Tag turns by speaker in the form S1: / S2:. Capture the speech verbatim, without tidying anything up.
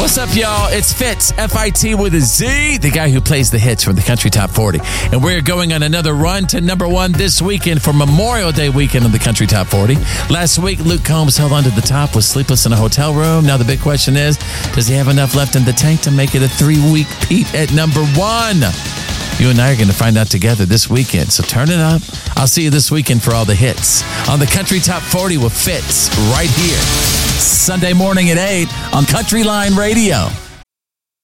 S1: What's up, y'all? It's Fitz, F I T with a Z, the guy who plays the hits from the Country Top forty. And we're going on another run to number one this weekend for Memorial Day weekend on the Country Top forty. Last week, Luke Combs held on to the top with Sleepless in a Hotel Room. Now the big question is, does he have enough left in the tank to make it a three-week peat at number one? You and I are going to find out together this weekend, so turn it up. I'll see you this weekend for all the hits on the Country Top forty with Fitz right here. Sunday morning at eight on Country Line Radio.